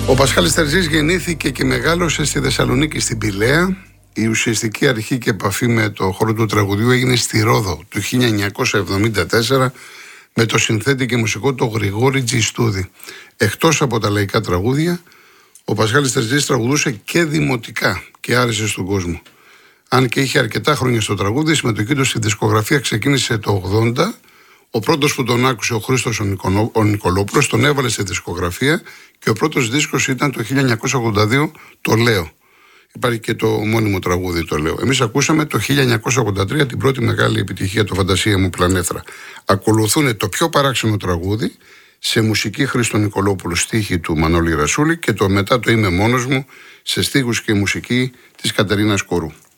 Ο Πασχάλης Τερζής γεννήθηκε και μεγάλωσε στη Θεσσαλονίκη, στην Πηλαία. Η ουσιαστική αρχή και επαφή με το χώρο του τραγουδιού έγινε στη Ρόδο του 1974 με το συνθέτη και μουσικό το Γρηγόρη Τζιστούδη. Εκτός από τα λαϊκά τραγούδια, ο Πασχάλης Τερζής τραγουδούσε και δημοτικά και άρεσε στον κόσμο. Αν και είχε αρκετά χρόνια στο τραγούδι, η συμμετοχή του στη δισκογραφία ξεκίνησε το 80. Ο πρώτος που τον άκουσε, ο Χρήστος ο Νικολόπουλος, τον έβαλε στη δισκογραφία και ο πρώτος δίσκος ήταν το 1982, το Λέω. Υπάρχει και το μόνιμο τραγούδι, το Λέω. Εμείς ακούσαμε το 1983 την πρώτη μεγάλη επιτυχία, το Φαντασία μου Πλανέφρα. Ακολουθούν το πιο παράξενο τραγούδι σε μουσική Χρήστο Νικολόπουλου, στίχη του Μανώλη Ρασούλη, και το μετά το Είμαι μόνος μου σε στίχους και μουσική της Κατερίνας Κορού.